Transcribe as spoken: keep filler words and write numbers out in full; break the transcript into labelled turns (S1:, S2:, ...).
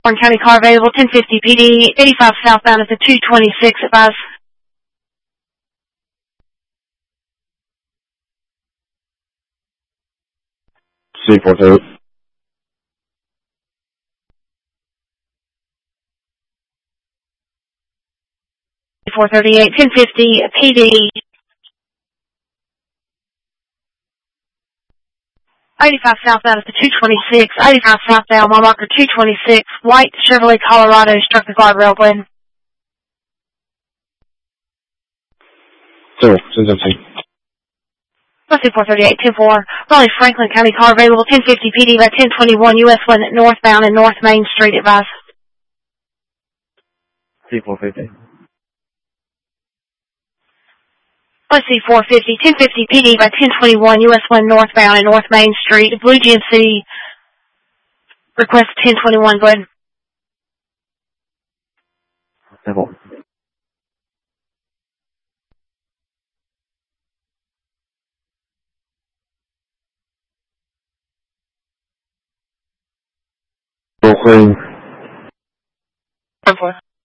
S1: Warren County car available, ten fifty P D, eighty-five southbound at the two twenty-six, advise.
S2: C four thirty.
S1: four thirty-eight, ten fifty P D. eighty-five southbound at the two twenty-six, eighty-five southbound, mile marker two twenty-six, white Chevrolet Colorado struck the guardrail, Glenn.
S2: Zero, six seventeen.
S1: Let's do four thirty-eight, ten four. Raleigh Franklin County car available, ten fifty P D by ten twenty-one U S one northbound and North Main Street, advise.
S2: C four fifty.
S1: Let's see, four fifty, ten fifty P D by ten twenty-one U S one northbound and North Main Street, Blue G M C, request ten twenty-one, go ahead.
S2: Seven. Brooklyn.
S1: ten four.